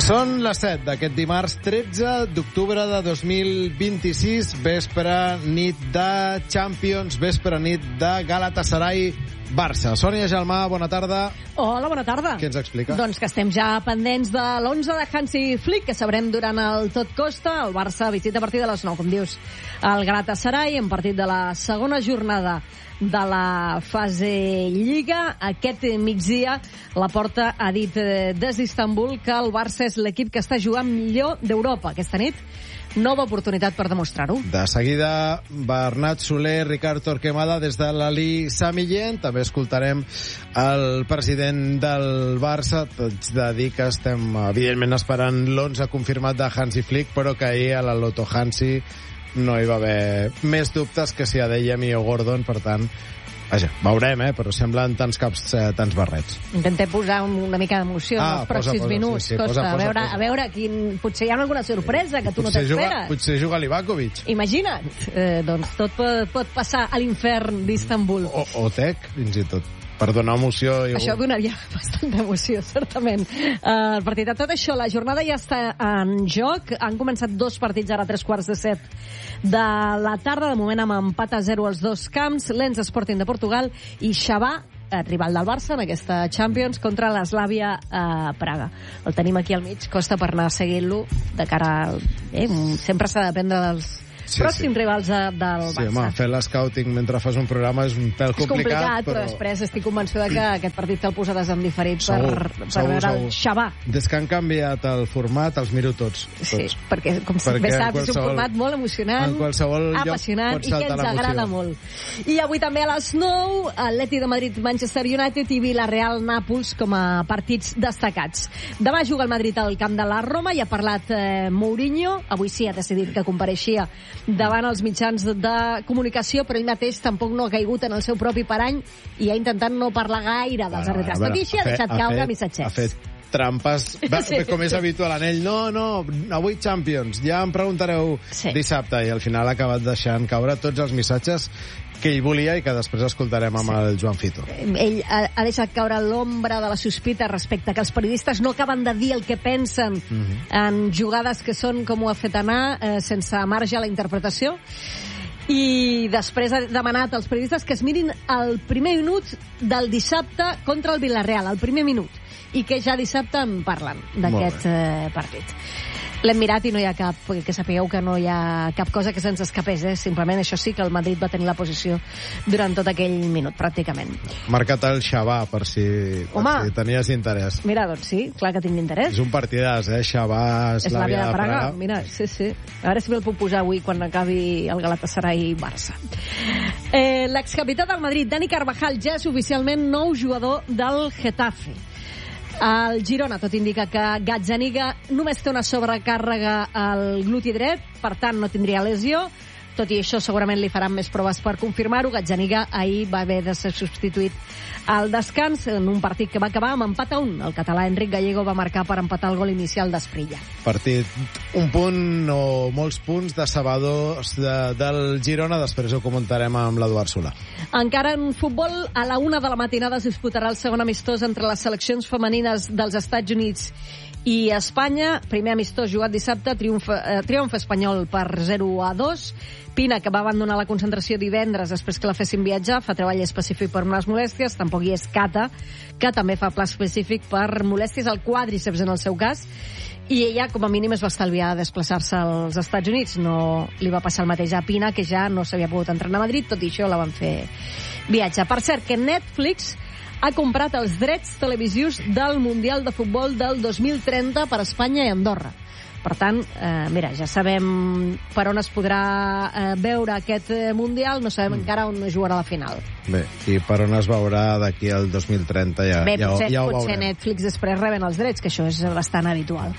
Són les 7 d'aquest dimarts 13 d'octubre de 2026, vespre nit de Champions, vespre nit de Galatasaray-Barça. Sònia Gelmà, bona tarda. Hola, bona tarda. Què ens explica? Doncs que estem ja pendents de l'11 de Hansi Flick, que sabrem durant el tot costa. El Barça visita a partir de les 9, com dius, el Galatasaray, en partit de la segona jornada de la fase Lliga. Aquest migdia la Porta ha dit des d'Istanbul que el Barça és l'equip que està jugant millor d'Europa aquesta nit. Nova oportunitat per demostrar-ho. De seguida, Bernat Soler, Ricard Torquemada des de l'Ali Sami Yen. També escoltarem el president del Barça. T'haig de dir que estem, evidentment, esperant l'11 confirmat de Hansi Flick, però que ahir a la Loto Hansi no hi va haver més dubtes que si a Adeyemi o Gordon, per tant, vaja, veurem, però semblen tants caps, tants barrets. Intentem posar una mica d'emoció en els pròxims minuts. Sí, posa. A veure potser hi ha alguna sorpresa que tu no t'esperes. Potser juga Livakovic. Imagina't. Doncs tot pot passar a l'infern d'Istanbul. O Tec, fins i tot. Per donar emoció. Això donaria bastanta emoció, certament. El partit de tot això, la jornada ja està en joc. Han començat 2 partits ara a 3:15 de la tarda. De moment amb empat a 0 als 2 camps. Lens Sporting de Portugal i Xavà, rival del Barça en aquesta Champions, contra l'Eslàvia Praga. El tenim aquí al mig, costa per anar seguint-lo de cara al... sempre s'ha de dependre dels pròxims rivals del Barça. Sí, home, fer l'escouting mentre fas un programa és un pèl complicat, però després estic convençuda que aquest partit te'l posaràs en diferit per veure el Xavà. Des que han canviat el format, els miro tots. Sí, perquè, com bé saps, és un format molt emocionant, apassionant i que ens agrada molt. I avui també a les 9, Atleti de Madrid, Manchester United i Villarreal-Nàpols com a partits destacats. Demà juga el Madrid al camp de la Roma, i ha parlat Mourinho, avui sí ha decidit que compareixia davant els mitjans de comunicació, però ell mateix tampoc no ha caigut en el seu propi parany i ha intentat no parlar gaire dels àrbitres. Tot i així ha deixat caure missatgets. Ha fet trampes, com és habitual en ell. No, avui Champions, ja em preguntareu dissabte, i al final ha acabat deixant caure tots els missatges que ell volia i que després escoltarem amb el Joan Fito. Ell ha deixat caure l'ombra de la sospita respecte que els periodistes no acaben de dir el que pensen en jugades que són com ho ha fet anar, sense marge a la interpretació. I després ha demanat als periodistes que es mirin el primer minut del dissabte contra el Villarreal, el primer minut, i que ja dissabte en parlen d'aquest partit. L'hem mirat i no hi ha cap, que sapigueu que no hi ha cap cosa que se'ns escapés, simplement això sí, que el Madrid va tenir la posició durant tot aquell minut, pràcticament. Marcat el Xavà, per si tenies interès. Mira, doncs sí, clar que tinc interès. És un partidàs, Xavà, Eslàvia de Praga. Mira, sí. A veure si me'l puc posar avui quan acabi el Galatasaray-Barça. L'excapità del Madrid, Dani Carvajal, ja és oficialment nou jugador del Getafe. El Girona tot indica que Gazzaniga només té una sobrecàrrega al gluti dret, per tant no tindria lesió. Tot i això, segurament li faran més proves per confirmar-ho. Gazzaniga ahir va haver de ser substituït al descans en un partit que va acabar amb empat a 1. El català Enric Gallego va marcar per empatar el gol inicial d'Esprilla. Partit, un punt o molts punts decebedors del Girona. Després ho comentarem amb l'Eduard Solà. Encara en futbol, a la 1 de la matinada es disputarà el segon amistós entre les seleccions femenines dels Estats Units i Espanya. Primer amistós jugat dissabte, triomf espanyol per 0-2. Pina, que va abandonar la concentració divendres després que la fessin viatjar, fa treball específic per unes molèsties. Tampoc hi és Cata, que també fa pla específic per molèsties al quàdriceps en el seu cas. I ella, com a mínim, es va estalviar de desplaçar-se als Estats Units. No li va passar el mateix a Pina, que ja no s'havia pogut entrenar a Madrid, tot i això la van fer viatjar. Per cert, que Netflix ha comprat els drets televisius del Mundial de Futbol del 2030 per Espanya i Andorra. Per tant, mira, ja sabem per on es podrà veure aquest Mundial, no sabem encara on jugarà la final. Bé, i per on es veurà d'aquí al 2030 ja ho veurem. Potser Netflix després reben els drets, que això és bastant habitual.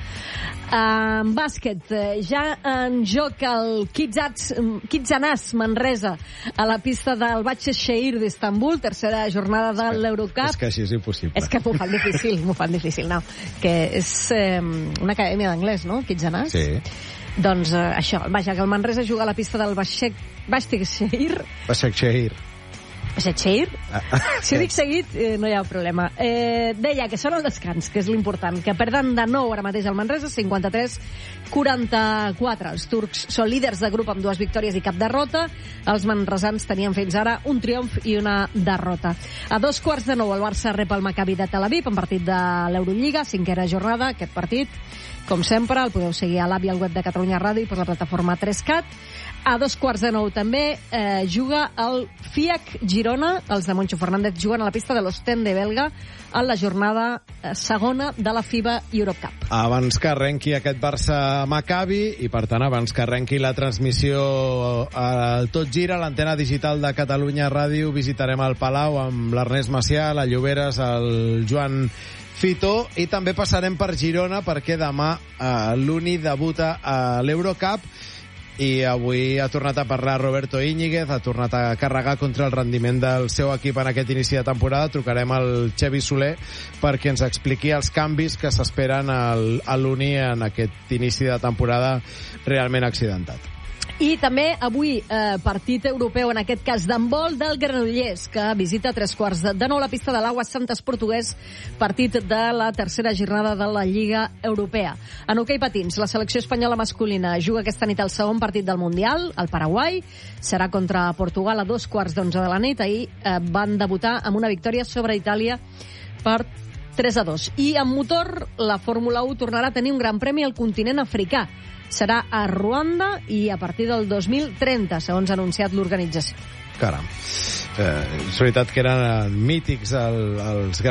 En bàsquet, ja en joc el Kitsanaz Manresa a la pista del Başakşehir d'Istanbul, tercera jornada de l'Eurocup. És que així és impossible. És que m'ho fan difícil, no. Que és una acadèmia d'anglès, no? Kitsanaz? Sí. Doncs això, vaja, que el Manresa juga a la pista del Başakşehir. Cheir? Si ho dic seguit, no hi ha problema. Deia que són al descans, que és l'important, que perden de nou ara mateix al Manresa, 53-44. Els turcs són líders de grup amb 2 victòries i cap derrota. Els manresans tenien fins ara un triomf i una derrota. A 2:15 el Barça rep el Maccabi de Tel Aviv, en partit de l'Eurolliga, 5a jornada, aquest partit. Com sempre, el podeu seguir a l'app i al web de Catalunya Ràdio i per la plataforma 3Cat. A 2:15 també juga el FIAC Girona. Els de Moncho Fernández juguen a la pista de l'Ostende belga en la jornada segona de la FIBA Europe Cup. Abans que arrenqui aquest Barça Maccabi i, per tant, abans que arrenqui la transmissió al Tot Gira, l'antena digital de Catalunya Ràdio, visitarem el Palau amb l'Ernest Macià, la Lloberes, el Joan Fito, i també passarem per Girona perquè demà l'Uni debuta a l'Eurocup i avui ha tornat a parlar Roberto Íñiguez, ha tornat a carregar contra el rendiment del seu equip en aquest inici de temporada. Trucarem al Xevi Soler perquè ens expliqui els canvis que s'esperen a l'Uni en aquest inici de temporada realment accidentat. I també avui partit europeu, en aquest cas d'handbol, del Granollers, que visita a 3:15 la pista de l'Aguas Santas portuguès, partit de la tercera jornada de la Lliga Europea. En hoquei patins, la selecció espanyola masculina juga aquesta nit el segon partit del Mundial, al Paraguai. Serà contra Portugal a 2:15 de la nit. Ahir van debutar amb una victòria sobre Itàlia per 3-2. I en motor, la Fórmula 1 tornarà a tenir un gran premi al continent africà. Serà a Ruanda i a partir del 2030, segons ha anunciat l'organització. Caram. És veritat que eren mítics els